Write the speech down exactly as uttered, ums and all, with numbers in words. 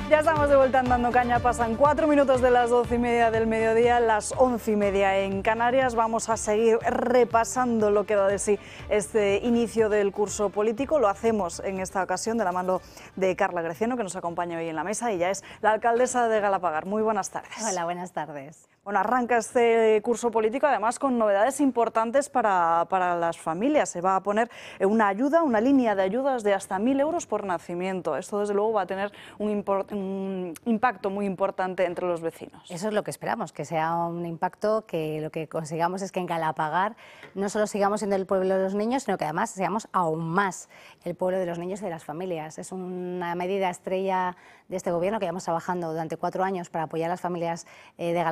Ya estamos de vuelta en Dando Caña, pasan cuatro minutos de las doce y media del mediodía, las once y media en Canarias. Vamos a seguir repasando lo que da de sí este inicio del curso político. Lo hacemos en esta ocasión de la mano de Carla Greciano, que nos acompaña hoy en la mesa. Ella es la alcaldesa de Galapagar. Muy buenas tardes. Hola, buenas tardes. Bueno, arranca este curso político además con novedades importantes para, para las familias. Se va a poner una ayuda, una línea de ayudas de hasta mil euros por nacimiento. Esto desde luego va a tener un, import, un impacto muy importante entre los vecinos. Eso es lo que esperamos, que sea un impacto, que lo que consigamos es que en Galapagar no solo sigamos siendo el pueblo de los niños, sino que además seamos aún más el pueblo de los niños y de las familias. Es una medida estrella de este gobierno que llevamos trabajando durante cuatro años para apoyar a las familias de Galapagar.